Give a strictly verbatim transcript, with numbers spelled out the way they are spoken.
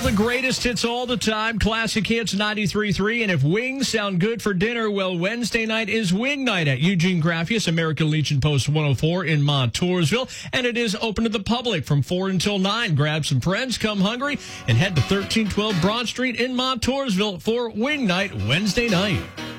the greatest hits all the time, classic hits ninety-three point three. And if wings sound good for dinner, well, Wednesday night is Wing Night at Eugene Graffius, American Legion Post one oh four in Montoursville. And it is open to the public from four until nine. Grab some friends, come hungry, and head to thirteen twelve Broad Street in Montoursville for Wing Night Wednesday night.